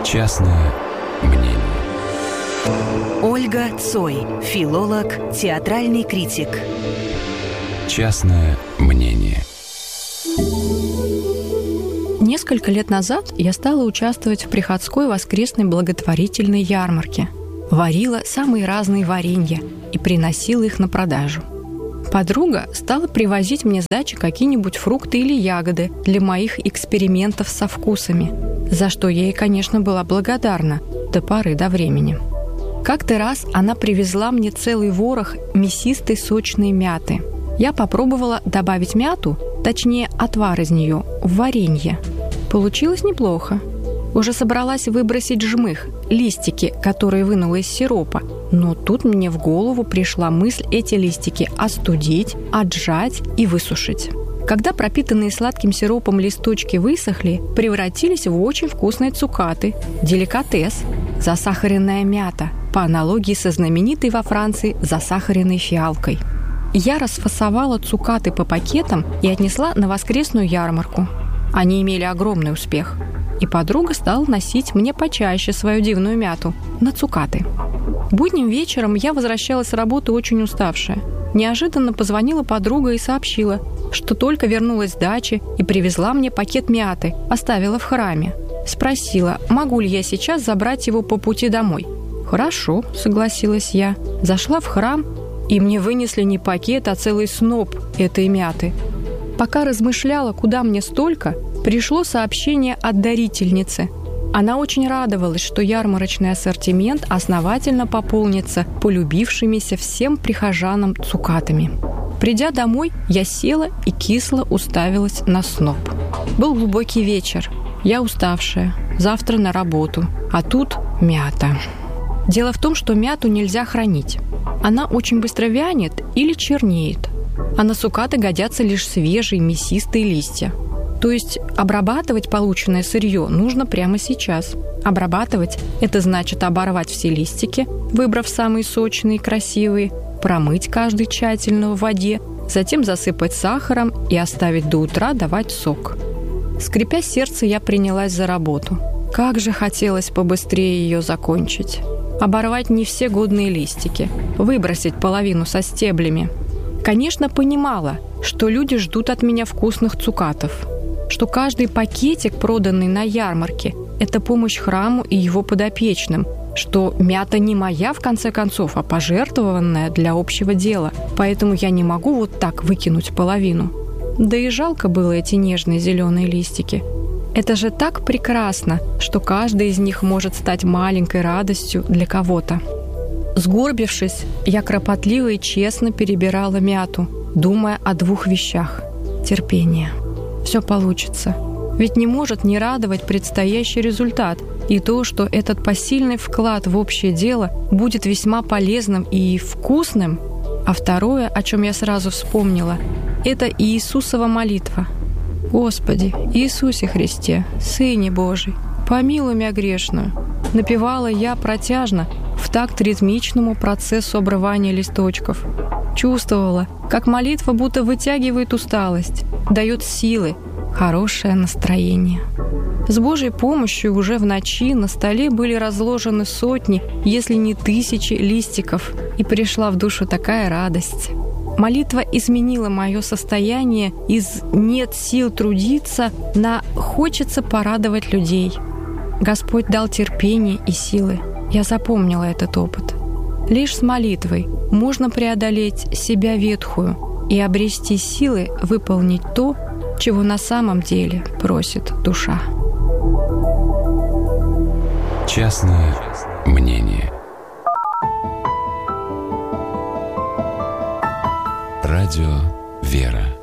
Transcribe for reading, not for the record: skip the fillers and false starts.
Частное мнение. Ольга Цой, филолог, театральный критик. Частное мнение. Несколько лет назад я стала участвовать в приходской воскресной благотворительной ярмарке. Варила самые разные варенья и приносила их на продажу. Подруга стала привозить мне с дачи какие-нибудь фрукты или ягоды для моих экспериментов со вкусами, за что я ей, конечно, была благодарна до поры до времени. Как-то раз она привезла мне целый ворох мясистой сочной мяты. Я попробовала добавить мяту, точнее отвар из нее, в варенье. Получилось неплохо. Уже собралась выбросить жмых, листики, которые вынула из сиропа. Но тут мне в голову пришла мысль эти листики остудить, отжать и высушить. Когда пропитанные сладким сиропом листочки высохли, превратились в очень вкусные цукаты. Деликатес – засахаренная мята, по аналогии со знаменитой во Франции засахаренной фиалкой. Я расфасовала цукаты по пакетам и отнесла на воскресную ярмарку. Они имели огромный успех. И подруга стала носить мне почаще свою дивную мяту на цукаты. Будним вечером я возвращалась с работы очень уставшая. Неожиданно позвонила подруга и сообщила, что только вернулась с дачи и привезла мне пакет мяты, оставила в храме. Спросила, могу ли я сейчас забрать его по пути домой. «Хорошо», — согласилась я. Зашла в храм, и мне вынесли не пакет, а целый сноп этой мяты. Пока размышляла, куда мне столько, пришло сообщение от дарительницы. Она очень радовалась, что ярмарочный ассортимент основательно пополнится полюбившимися всем прихожанам цукатами. Придя домой, я села и кисло уставилась на сноп. Был глубокий вечер. Я уставшая. Завтра на работу. А тут мята. Дело в том, что мяту нельзя хранить. Она очень быстро вянет или чернеет. А на цукаты годятся лишь свежие мясистые листья. То есть обрабатывать полученное сырье нужно прямо сейчас. Обрабатывать – это значит оборвать все листики, выбрав самые сочные и красивые, промыть каждый тщательно в воде, затем засыпать сахаром и оставить до утра давать сок. Скрипя сердце, я принялась за работу. Как же хотелось побыстрее ее закончить. Оборвать не все годные листики, выбросить половину со стеблями. Конечно, понимала, что люди ждут от меня вкусных цукатов, что каждый пакетик, проданный на ярмарке, это помощь храму и его подопечным, что мята не моя, в конце концов, а пожертвованная для общего дела, поэтому я не могу вот так выкинуть половину. Да и жалко было эти нежные зеленые листики. Это же так прекрасно, что каждый из них может стать маленькой радостью для кого-то. Сгорбившись, я кропотливо и честно перебирала мяту, думая о двух вещах – терпение. Все получится. Ведь не может не радовать предстоящий результат и то, что этот посильный вклад в общее дело будет весьма полезным и вкусным. А второе, о чем я сразу вспомнила, это Иисусова молитва. «Господи, Иисусе Христе, Сыне Божий, помилуй меня грешную», напевала я протяжно в такт ритмичному процессу обрывания листочков. Чувствовала, как молитва будто вытягивает усталость, дает силы, хорошее настроение. С Божьей помощью уже в ночи на столе были разложены сотни, если не тысячи листиков, и пришла в душу такая радость. Молитва изменила мое состояние из «нет сил трудиться» на «хочется порадовать людей». Господь дал терпение и силы. Я запомнила этот опыт. Лишь с молитвой можно преодолеть себя ветхую и обрести силы выполнить то, чего на самом деле просит душа. Частное мнение. Радио «Вера».